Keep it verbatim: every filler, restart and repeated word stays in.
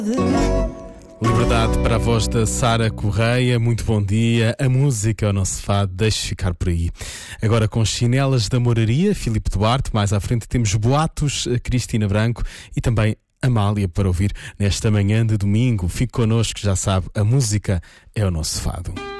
Liberdade para a voz da Sara Correia, muito bom dia. A música é o nosso fado, deixe ficar por aí. Agora com Chinelas da Moraria, Filipe Duarte, mais à frente temos Boatos, Cristina Branco e também Amália para ouvir nesta manhã de domingo. Fique connosco, já sabe, a música é o nosso fado.